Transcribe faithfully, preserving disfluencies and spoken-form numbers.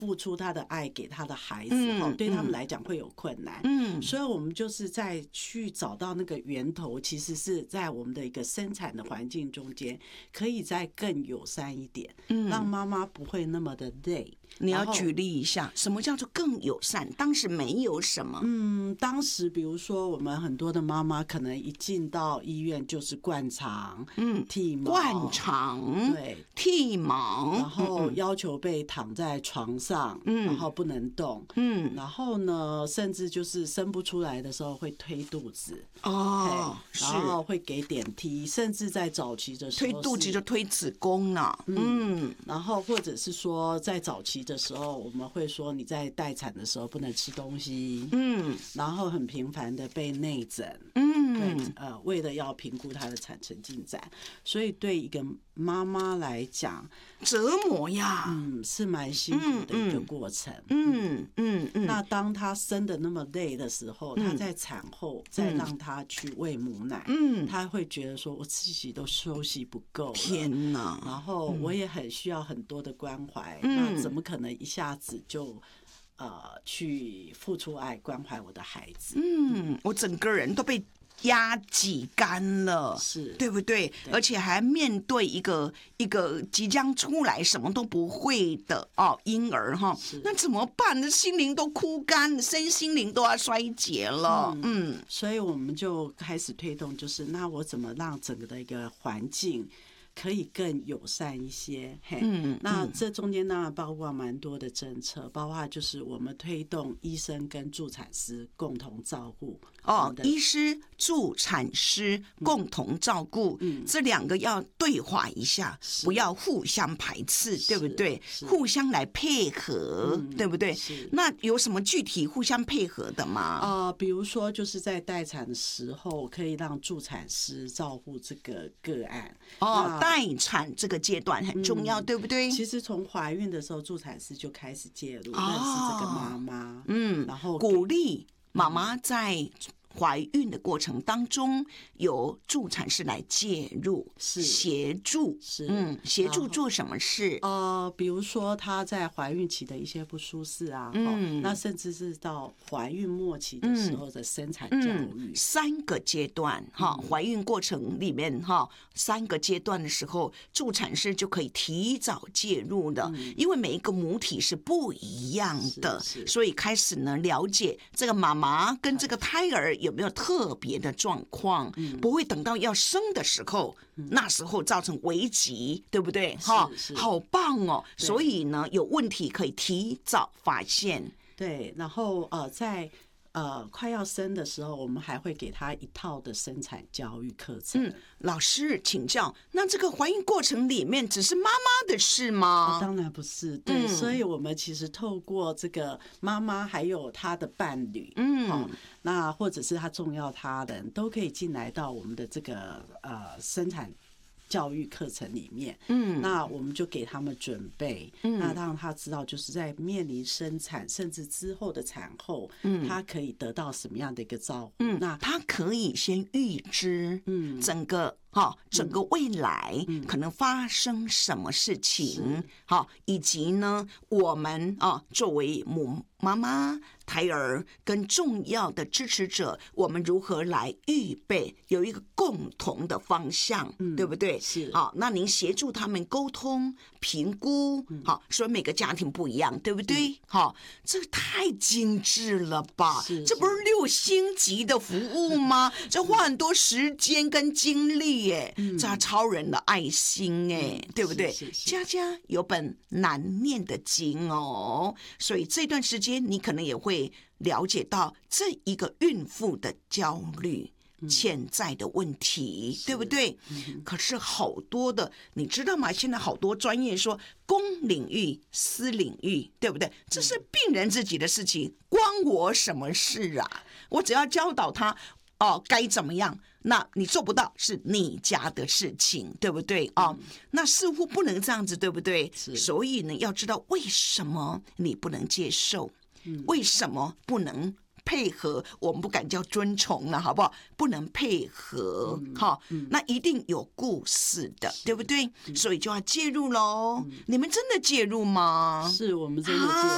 付出他的爱给他的孩子， 嗯、 对他们来讲会有困难。 嗯， 所以我们就是在去找到那个源头，其实是在我们的一个生产的环境中间，可以再更友善一点，嗯，让妈妈不会那么的累。 你要举例一下，什么叫做更友善？当时没有什么。 嗯，当时比如说我们很多的妈妈可能一进到医院就是灌肠，嗯，剃毛， 灌肠， 对， 剃毛， 然后要求被躺在床上，嗯，然后不能动，嗯，然后呢，甚至就是生不出来的时候会推肚子， 哦， 然后会给点滴，甚至在早期的时候推肚子就推子宫了，嗯， 然后或者是说在早期的时候，我们会说你在待产的时候不能吃东西，嗯，然后很频繁的被内诊，嗯，对，呃，为了要评估她的产程进展，所以对一个妈妈来讲， 折磨呀， 嗯，是蛮辛苦的一个过程， 嗯嗯嗯。 那当她生的那么累的时候，她在产后再让她去喂母奶，嗯，她会觉得说我自己都休息不够， 天哪， 然后我也很需要很多的关怀，那怎么可能一下子就呃去付出爱关怀我的孩子？ 嗯，我整个人都被压挤干了， 是对不 对, 对？而且还面对一个一个即将出来什么都不会的哦婴儿哈，那怎么办？那心灵都枯干，身心灵都要衰竭了。嗯， 嗯，所以我们就开始推动，就是那我怎么让整个的一个环境可以更友善一些，嘿，嗯，那这中间当然包括蛮多的政策，包括就是我们推动医生跟助产师共同照顾。 哦，医师、助产师共同照顾，嗯，这两个要对话一下，不要互相排斥，对不对？互相来配合，嗯、对不对？那有什么具体互相配合的吗？ 呃，比如说就是在待产的时候，可以让助产师照顾这个个案。 哦，待产这个阶段很重要，嗯、对不对？ 其实从怀孕的时候，助产师就开始介入，认识这个妈妈， 嗯， 然后鼓励妈妈在怀孕的过程当中，由助产师来介入， 是协助， 是嗯，协助做什么事？ 呃，比如说她在怀孕期的一些不舒适啊，嗯，那甚至是到怀孕末期的时候的生产教育， 嗯嗯、三个阶段哈，怀孕过程里面哈，三个阶段的时候，助产师就可以提早介入的，嗯、因为每一个母体是不一样的，所以开始呢了解这个妈妈跟这个胎儿有没有特别的状况，嗯、不会等到要生的时候，嗯、那时候造成危急，对不对？哈，好棒哦！所以呢，有问题可以提早发现。 对，然后呃，在呃快要生的时候，我们还会给他一套的生产教育课程。 嗯，老师请教，那这个怀孕过程里面只是妈妈的事吗？ 哦、当然不是，对、嗯，所以我们其实透过这个妈妈还有她的伴侣，嗯，哦、那或者是她重要他人都可以进来到我们的这个呃生产教育课程里面，嗯，那我们就给他们准备，嗯，那让他知道，就是在面临生产甚至之后的产后，嗯，他可以得到什么样的一个照顾， 嗯，那他可以先预知，嗯，整个。好，整个未来可能发生什么事情，好，以及呢，我们啊作为母妈妈、胎儿跟重要的支持者，我们如何来预备，有一个共同的方向，嗯、对不对？ 是。 好，那您协助他们沟通、评估，好，所以每个家庭不一样，对不对？好、嗯，这个太精致了吧？ 是， 这不是六星级的服务吗？这花很多时间跟精力。耶，这超人的爱心哎、嗯，对不对？家家有本难念的经哦，所以这段时间你可能也会了解到这一个孕妇的焦虑。潜在的问题，对不对？嗯、可是好多的，你知道吗？现在好多专业说公领域、私领域，对不对？这是病人自己的事情，关我什么事啊？我只要教导他哦，该怎么样。那你做不到是你家的事情，对不对啊、哦？那似乎不能这样子，对不对？所以呢，要知道为什么你不能接受，嗯、为什么不能配合？我们不敢叫尊崇了，好不好？不能配合，哈、嗯哦嗯，那一定有故事的，对不对？所以就要介入喽、嗯。你们真的介入吗？ 是我们真的介入。